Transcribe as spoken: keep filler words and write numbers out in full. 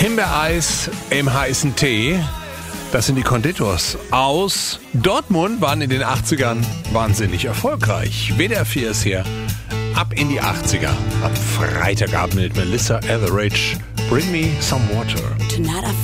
Himbeereis im heißen Tee. Das sind die Conditors aus Dortmund, waren in den achtzigern wahnsinnig erfolgreich. W D R vier ist hier. Ab in die achtziger. Am Freitagabend mit Melissa Etheridge. Bring me some water.